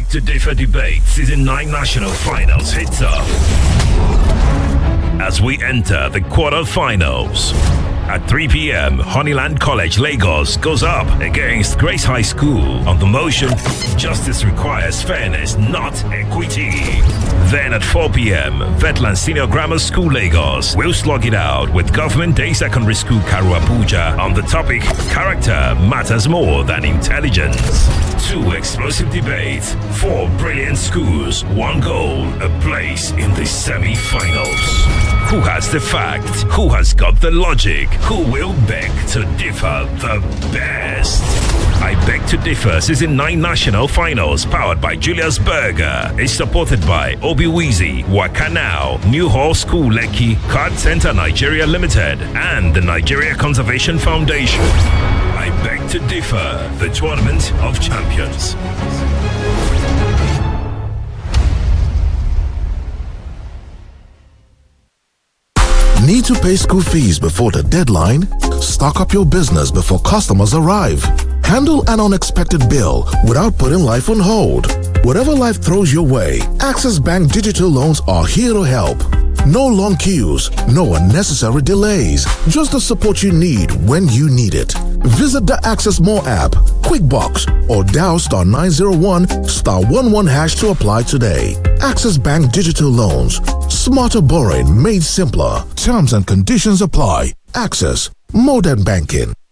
Beg to Differ Debate Season 9 National Finals hits up as we enter the quarterfinals. At 3 p.m., Honeyland College, Lagos goes up against Grace High School on the motion Justice Requires Fairness, Not Equity. Then at 4 p.m., Vetland Senior Grammar School, Lagos will slug it out with Government Day Secondary School, Karu Abuja on the topic Character Matters More Than Intelligence. 2 explosive debates, 4 brilliant schools, 1 goal, a place in the semi-finals. Who has the fact? Who has got the logic? Who will beg to differ the best? I Beg to Differ Season 9 National Finals, powered by Julius Berger, is supported by Obiwizi, Wakanao, New Hall School Lekki, Card Center Nigeria Limited, and the Nigeria Conservation Foundation. I Beg to Differ, the Tournament of Champions. Need to pay school fees before the deadline? Stock up your business before customers arrive. Handle an unexpected bill without putting life on hold. Whatever life throws your way, Access Bank Digital Loans are here to help. No long queues, no unnecessary delays, just the support you need when you need it. Visit the Access More app, QuickBox, or dial *901*11# to apply today. Access Bank Digital Loans. Smarter borrowing made simpler. Terms and conditions apply. Access Modern Banking.